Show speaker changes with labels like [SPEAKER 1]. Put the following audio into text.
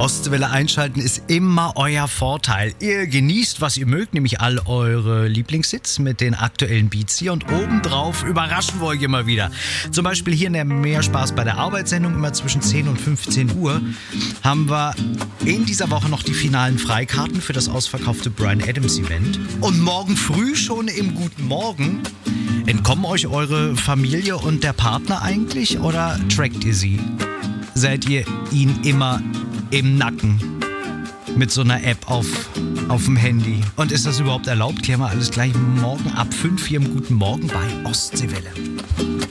[SPEAKER 1] Ostseewelle einschalten ist immer euer Vorteil. Ihr genießt, was ihr mögt, nämlich all eure Lieblingshits mit den aktuellen Beats hier. Und obendrauf überraschen wir euch immer wieder. Zum Beispiel hier in der Mehr Spaß bei der Arbeitssendung, immer zwischen 10 und 15 Uhr, haben wir in dieser Woche noch die finalen Freikarten für das ausverkaufte Bryan Adams Event. Und morgen früh schon im Guten Morgen. Entkommen euch eure Familie und der Partner eigentlich oder trackt ihr sie? Seid ihr ihn immer im Nacken mit so einer App auf dem Handy? Und ist das überhaupt erlaubt? Klären wir alles gleich morgen ab 5 hier im Guten Morgen bei Ostseewelle.